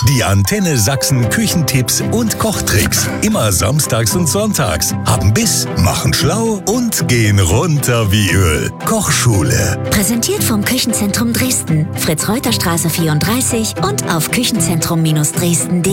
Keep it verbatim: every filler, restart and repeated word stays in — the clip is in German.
Die Antenne Sachsen Küchentipps und Kochtricks. Immer samstags und sonntags. Haben Biss, machen schlau und gehen runter wie Öl. Kochschule. Präsentiert vom Küchenzentrum Dresden. Fritz-Reuter-Straße vierunddreißig und auf küchenzentrum Dresden punkt de.